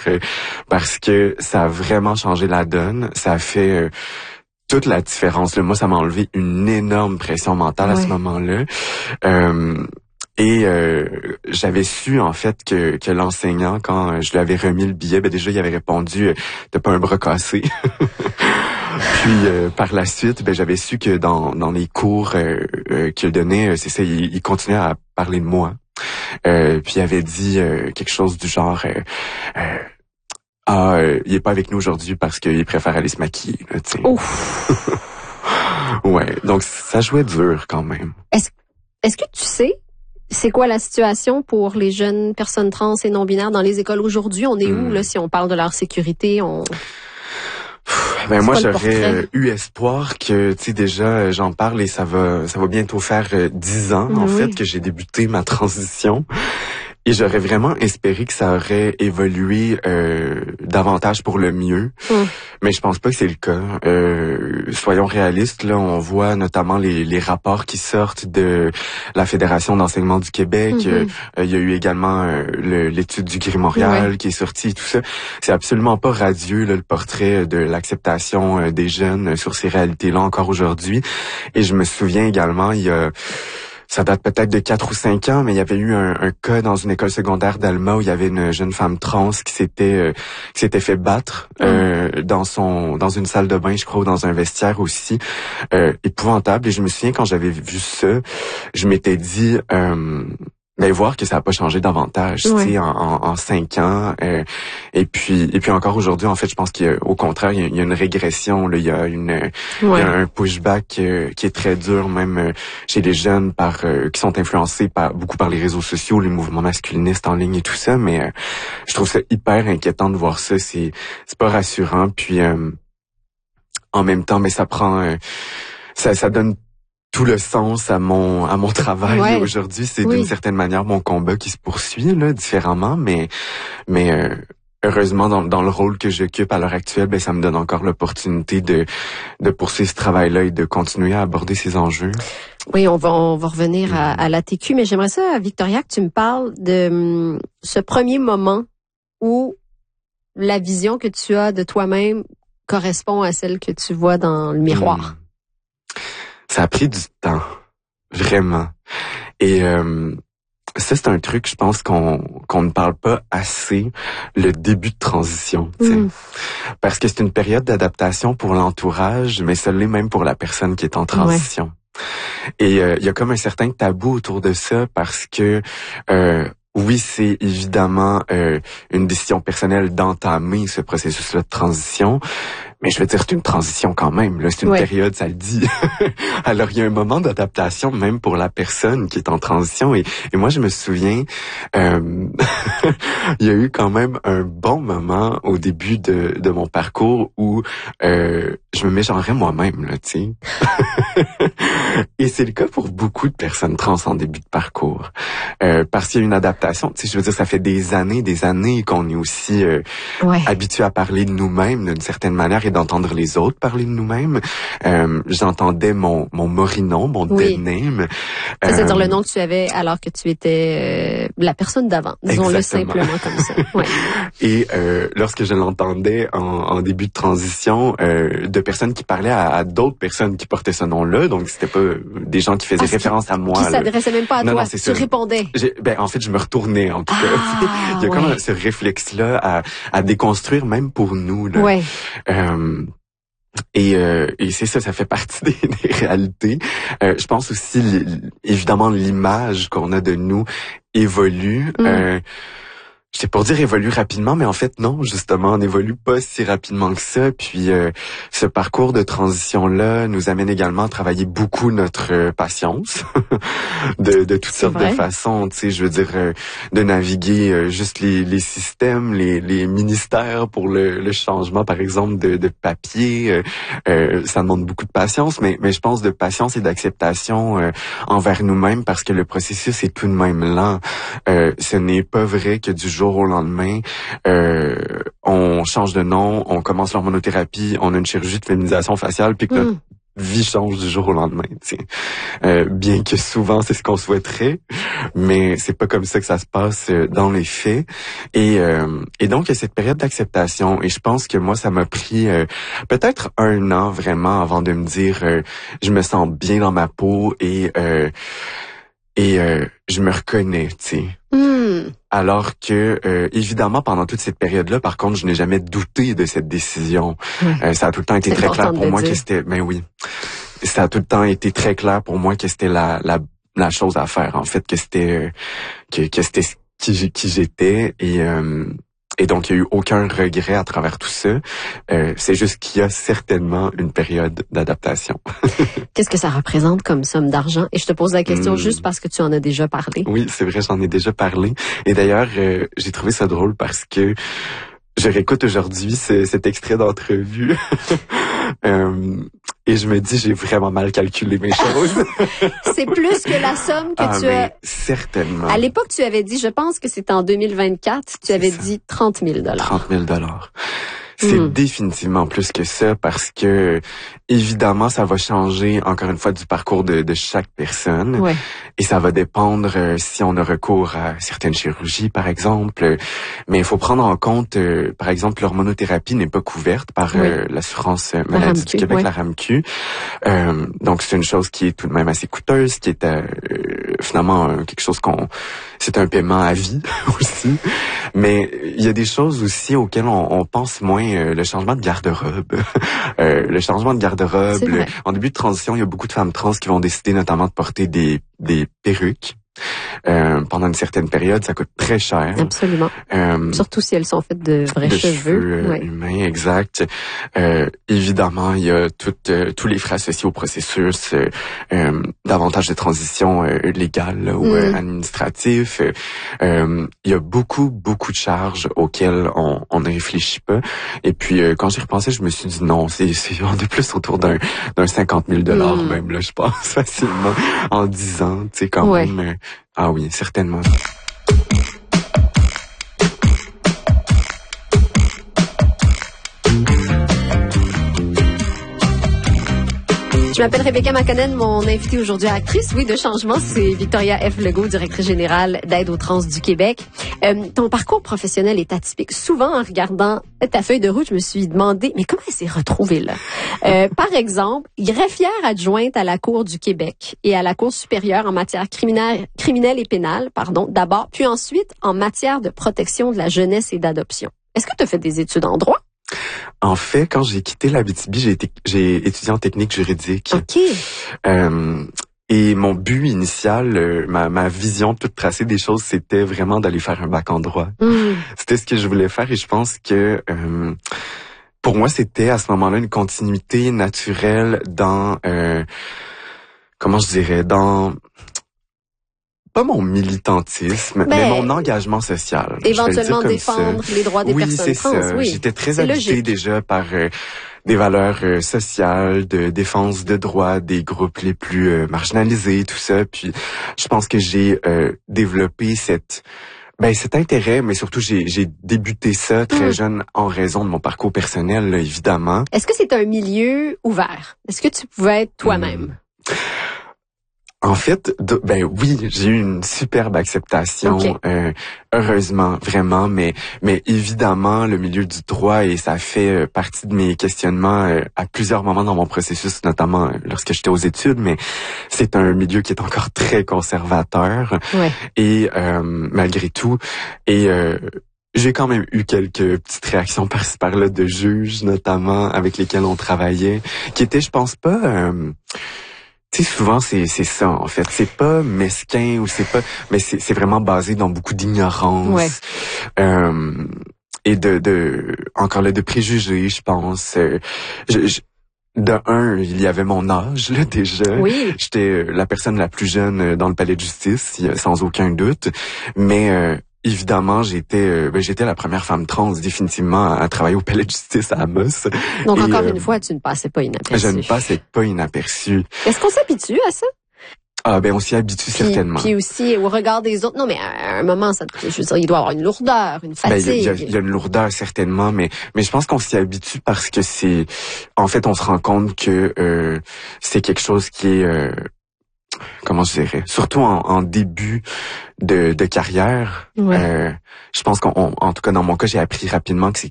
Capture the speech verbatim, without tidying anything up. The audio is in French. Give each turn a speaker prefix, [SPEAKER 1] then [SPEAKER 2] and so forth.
[SPEAKER 1] euh, parce que ça a vraiment changé la donne. Ça a fait euh, toute la différence. Là, moi, ça m'a enlevé une énorme pression mentale ouais. à ce moment-là. Euh, Et euh, j'avais su en fait que, que l'enseignant, quand je lui avais remis le billet, ben déjà il avait répondu « T'as pas un bras cassé ». Puis euh, par la suite, ben j'avais su que dans dans les cours euh, euh, qu'il donnait, c'est ça, il, il continuait à parler de moi. Euh, puis il avait dit euh, quelque chose du genre euh, euh, ah euh, il est pas avec nous aujourd'hui parce qu'il préfère aller se maquiller. Là, tu sais. Ouais, donc ça jouait dur quand même.
[SPEAKER 2] Est-ce est-ce que tu sais c'est quoi la situation pour les jeunes personnes trans et non-binaires dans les écoles aujourd'hui? On est mmh. où, là, si on parle de leur sécurité? On...
[SPEAKER 1] Ben moi, j'aurais eu espoir que, tu sais, déjà, j'en parle et ça va ça va bientôt faire dix ans, mmh, en oui. fait, que j'ai débuté ma transition. Et j'aurais vraiment espéré que ça aurait évolué euh, davantage pour le mieux. Mm. Mais je pense pas que c'est le cas. Euh, soyons réalistes, là, on voit notamment les, les rapports qui sortent de la Fédération d'enseignement du Québec. Mm-hmm. Euh, il y a eu également euh, le, l'étude du Gris Montréal ouais. qui est sortie, tout ça. C'est absolument pas radieux, là, le portrait de l'acceptation euh, des jeunes sur ces réalités-là encore aujourd'hui. Et je me souviens également, il y a... Ça date peut-être de quatre ou cinq ans, mais il y avait eu un, un cas dans une école secondaire d'Alma où il y avait une jeune femme trans qui s'était euh, qui s'était fait battre euh, mmh. dans son dans une salle de bain, je crois, ou dans un vestiaire aussi, euh, épouvantable. Et je me souviens quand j'avais vu ça, je m'étais dit euh, mais voir que ça n'a pas changé davantage, ouais. tu sais, en, en, en cinq ans. Euh, et puis, et puis encore aujourd'hui, en fait, je pense qu'au contraire, il y, a, il y a une régression. Là, il y a une, ouais. il y a un pushback euh, qui est très dur, même euh, chez les jeunes, par euh, qui sont influencés par beaucoup par les réseaux sociaux, les mouvements masculinistes en ligne et tout ça. Mais euh, je trouve ça hyper inquiétant de voir ça. C'est, c'est pas rassurant. Puis, euh, en même temps, mais ça prend, euh, ça, ça donne tout le sens à mon à mon travail ouais. aujourd'hui. C'est oui. d'une certaine manière mon combat qui se poursuit là différemment, mais mais euh, heureusement dans dans le rôle que j'occupe à l'heure actuelle, ben ça me donne encore l'opportunité de de poursuivre ce travail-là et de continuer à aborder ces enjeux.
[SPEAKER 2] Oui, on va on va revenir mmh. à, à l'A T Q, mais j'aimerais ça, Victoria, que tu me parles de um, ce premier moment où la vision que tu as de toi-même correspond à celle que tu vois dans le miroir. Mmh.
[SPEAKER 1] Ça a pris du temps, vraiment. Et euh, ça, c'est un truc, je pense, qu'on qu'on ne parle pas assez, le début de transition. Mmh. Parce que c'est une période d'adaptation pour l'entourage, mais ça l'est même pour la personne qui est en transition. Ouais. Et il euh, y a comme un certain tabou autour de ça parce que... Euh, Oui, c'est évidemment euh, une décision personnelle d'entamer ce processus-là de transition, mais je veux dire, c'est une transition quand même. Là, c'est une ouais. période, ça le dit. Alors, il y a un moment d'adaptation même pour la personne qui est en transition. Et, et moi, je me souviens, euh, il y a eu quand même un bon moment au début de, de mon parcours où euh, je me mégenrais moi-même, là, tu sais. Et c'est le cas pour beaucoup de personnes trans en début de parcours, euh, parce qu'il y a une adaptation. Tu sais, je veux dire, ça fait des années, des années qu'on est aussi euh, ouais. habitué à parler de nous-mêmes d'une certaine manière et d'entendre les autres parler de nous-mêmes. Euh, j'entendais mon mon Morinon, mon oui. dead name.
[SPEAKER 2] C'est-à-dire euh, le nom que tu avais alors que tu étais euh, la personne d'avant, disons-le simplement comme ça. Ouais.
[SPEAKER 1] Et euh, lorsque je l'entendais en, en début de transition, euh, de personnes qui parlaient à, à d'autres personnes qui portaient ce nom-là, donc c'était pas des gens qui faisaient ah, référence
[SPEAKER 2] qui,
[SPEAKER 1] à moi.
[SPEAKER 2] Qui s'adressaient même pas à
[SPEAKER 1] non,
[SPEAKER 2] toi,
[SPEAKER 1] non, c'est
[SPEAKER 2] tu
[SPEAKER 1] ça.
[SPEAKER 2] répondais.
[SPEAKER 1] J'ai, ben en fait, je me retournais en tout cas.
[SPEAKER 2] Ah,
[SPEAKER 1] Il y a
[SPEAKER 2] ouais.
[SPEAKER 1] comme ce réflexe-là à, à déconstruire même pour nous. Là.
[SPEAKER 2] Ouais.
[SPEAKER 1] Euh, Et, euh, et c'est ça, ça fait partie des, des réalités. Euh, je pense aussi, évidemment, l'image qu'on a de nous évolue. Mm. Euh, J'étais pour dire évolue rapidement, mais en fait non, justement, on n'évolue pas si rapidement que ça. Puis euh, ce parcours de transition-là nous amène également à travailler beaucoup notre euh, patience, de, de toutes sortes vrai. de façons. Tu sais, je veux dire, euh, de naviguer euh, juste les, les systèmes, les, les ministères pour le, le changement, par exemple, de, de papier. Euh, euh, ça demande beaucoup de patience, mais, mais je pense de patience et d'acceptation euh, envers nous-mêmes parce que le processus est tout de même lent. Euh, ce n'est pas vrai que du jour au lendemain, euh, on change de nom, on commence l'hormonothérapie, on a une chirurgie de féminisation faciale, puis que mm. notre vie change du jour au lendemain. Euh, bien que souvent c'est ce qu'on souhaiterait, mais c'est pas comme ça que ça se passe dans les faits. Et, euh, et donc il y a cette période d'acceptation. Et je pense que moi ça m'a pris euh, peut-être un an vraiment avant de me dire euh, je me sens bien dans ma peau et euh, et euh, je me reconnais, tu sais.
[SPEAKER 2] Mm.
[SPEAKER 1] Alors que, euh, évidemment, pendant toute cette période-là, par contre, je n'ai jamais douté de cette décision.
[SPEAKER 2] Oui.
[SPEAKER 1] Euh, ça a tout le temps été
[SPEAKER 2] C'est
[SPEAKER 1] très clair pour moi
[SPEAKER 2] dire.
[SPEAKER 1] que c'était... Ben oui. Ça a tout le temps été très clair pour moi que c'était la la, la chose à faire, en fait, que c'était euh, que, que c'était qui, qui j'étais. Et... Euh, Et donc, il n'y a eu aucun regret à travers tout ça. Euh, c'est juste qu'il y a certainement une période d'adaptation.
[SPEAKER 2] Qu'est-ce que ça représente comme somme d'argent? Et je te pose la question
[SPEAKER 1] mmh.
[SPEAKER 2] juste parce que tu en as déjà parlé.
[SPEAKER 1] Oui, c'est vrai, j'en ai déjà parlé. Et d'ailleurs, euh, j'ai trouvé ça drôle parce que je réécoute aujourd'hui ce, cet extrait d'entrevue. euh, et je me dis, j'ai vraiment mal calculé mes choses.
[SPEAKER 2] C'est plus que la somme que
[SPEAKER 1] ah,
[SPEAKER 2] tu
[SPEAKER 1] mais
[SPEAKER 2] as...
[SPEAKER 1] certainement.
[SPEAKER 2] À l'époque, tu avais dit, je pense que c'était en deux mille vingt-quatre, tu
[SPEAKER 1] C'est
[SPEAKER 2] avais
[SPEAKER 1] ça.
[SPEAKER 2] dit trente mille dollars.
[SPEAKER 1] trente mille dollars. C'est
[SPEAKER 2] Mm.
[SPEAKER 1] définitivement plus que ça parce que, évidemment, ça va changer, encore une fois, du parcours de, de chaque personne.
[SPEAKER 2] Ouais.
[SPEAKER 1] Et ça va dépendre euh, si on a recours à certaines chirurgies, par exemple. Mais il faut prendre en compte, euh, par exemple, l'hormonothérapie n'est pas couverte par
[SPEAKER 2] Oui.
[SPEAKER 1] euh, l'assurance maladie
[SPEAKER 2] RAMQ,
[SPEAKER 1] du Québec,
[SPEAKER 2] ouais.
[SPEAKER 1] la RAMQ. Euh, donc, c'est une chose qui est tout de même assez coûteuse, qui est euh, finalement euh, quelque chose qu'on... C'est un paiement à vie aussi. Mais il y a des choses aussi auxquelles on, on pense moins. Euh, le changement de garde-robe. euh, le changement de garde-robe.
[SPEAKER 2] C'est vrai.
[SPEAKER 1] Le, en début de transition, il y a beaucoup de femmes trans qui vont décider notamment de porter des, des perruques. Euh, pendant une certaine période, ça coûte très cher.
[SPEAKER 2] Absolument.
[SPEAKER 1] Euh,
[SPEAKER 2] Surtout si elles sont faites de vrais
[SPEAKER 1] de
[SPEAKER 2] cheveux.
[SPEAKER 1] cheveux euh,
[SPEAKER 2] Ouais.
[SPEAKER 1] humains, exact. Euh, évidemment, il y a tout, euh, tous les frais associés au processus, euh, euh, davantage de transition euh, légale là, ou
[SPEAKER 2] Mm.
[SPEAKER 1] euh, administratif. Euh, euh, il y a beaucoup, beaucoup de charges auxquelles on, on ne réfléchit pas. Et puis, euh, quand j'y repensais, je me suis dit non, c'est, c'est en de plus autour d'un, d'un cinquante mille dollars
[SPEAKER 2] Mm.
[SPEAKER 1] même, là, je pense, facilement, en dix ans, tu sais, quand
[SPEAKER 2] Ouais.
[SPEAKER 1] même. Euh, ah oui, certainement.
[SPEAKER 2] Je m'appelle Rebecca Macanen, mon invitée aujourd'hui actrice, oui, de changement, c'est Victoria F. Legault, directrice générale d'Aide aux trans du Québec. Euh, ton parcours professionnel est atypique. Souvent, en regardant ta feuille de route, je me suis demandé, mais comment elle s'est retrouvée là? Euh, par exemple, greffière adjointe à la Cour du Québec et à la Cour supérieure en matière criminelle, criminelle et pénale, pardon, d'abord, puis ensuite en matière de protection de la jeunesse et d'adoption. Est-ce que tu as fait des études en droit?
[SPEAKER 1] En fait, quand j'ai quitté l'Abitibi, j'ai été, j'ai étudié en technique juridique.
[SPEAKER 2] OK.
[SPEAKER 1] Euh, et mon but initial, euh, ma, ma vision toute tracée des choses, c'était vraiment d'aller faire un bac en droit.
[SPEAKER 2] Mm.
[SPEAKER 1] C'était ce que je voulais faire et je pense que euh, pour moi, c'était à ce moment-là une continuité naturelle dans, euh, comment je dirais, dans... pas mon militantisme,
[SPEAKER 2] Ben,
[SPEAKER 1] mais mon engagement social.
[SPEAKER 2] Éventuellement
[SPEAKER 1] je vais le dire comme
[SPEAKER 2] défendre
[SPEAKER 1] ça.
[SPEAKER 2] les droits des
[SPEAKER 1] oui,
[SPEAKER 2] personnes
[SPEAKER 1] c'est
[SPEAKER 2] trans.
[SPEAKER 1] ça.
[SPEAKER 2] Oui,
[SPEAKER 1] J'étais très
[SPEAKER 2] c'est
[SPEAKER 1] habité
[SPEAKER 2] logique.
[SPEAKER 1] déjà par euh, des valeurs euh, sociales, de défense de droits des groupes les plus euh, marginalisés, tout ça. Puis je pense que j'ai euh, développé cette ben cet intérêt, mais surtout j'ai j'ai débuté ça très
[SPEAKER 2] Mm.
[SPEAKER 1] jeune en raison de mon parcours personnel, là, évidemment.
[SPEAKER 2] Est-ce que c'est un milieu ouvert? Est-ce que tu pouvais être toi-même?
[SPEAKER 1] Mm. En fait, de, ben oui, j'ai eu une superbe acceptation,
[SPEAKER 2] Okay.
[SPEAKER 1] euh, heureusement, vraiment, mais mais évidemment, le milieu du droit, et ça fait euh, partie de mes questionnements euh, à plusieurs moments dans mon processus, notamment euh, lorsque j'étais aux études, mais c'est un milieu qui est encore très conservateur,
[SPEAKER 2] Ouais.
[SPEAKER 1] et euh, malgré tout, et... Euh, j'ai quand même eu quelques petites réactions par-ci par-là de juges, notamment, avec lesquels on travaillait, qui étaient, je pense pas... Euh, tu sais, souvent, c'est, c'est ça, en fait. C'est pas mesquin ou c'est pas, mais c'est, c'est vraiment basé dans beaucoup d'ignorance.
[SPEAKER 2] Ouais.
[SPEAKER 1] Euh, et de, de, encore là, de préjugés, je pense. Euh, je, je, de un, il y avait mon âge, là, déjà.
[SPEAKER 2] Oui.
[SPEAKER 1] J'étais la personne la plus jeune dans le palais de justice, sans aucun doute. Mais, euh, évidemment, j'étais euh, ben, j'étais la première femme trans définitivement à, à travailler au palais de justice à Amos.
[SPEAKER 2] Donc,
[SPEAKER 1] Et,
[SPEAKER 2] encore
[SPEAKER 1] euh,
[SPEAKER 2] une fois, tu ne passais pas inaperçu.
[SPEAKER 1] Je ne passais pas inaperçu.
[SPEAKER 2] Est-ce qu'on s'habitue à ça?
[SPEAKER 1] Ah ben on s'y habitue
[SPEAKER 2] puis,
[SPEAKER 1] certainement.
[SPEAKER 2] Puis aussi au regard des autres. Non mais à un moment, ça, je veux dire, il doit y avoir une lourdeur, une fatigue.
[SPEAKER 1] Ben, il y a, il y a une lourdeur certainement, mais mais je pense qu'on s'y habitue parce que c'est, en fait, on se rend compte que euh, c'est quelque chose qui est, euh, comment je dirais, surtout en, en début de, de carrière.
[SPEAKER 2] Ouais.
[SPEAKER 1] Euh, je pense qu'en en tout cas dans mon cas, j'ai appris rapidement que c'est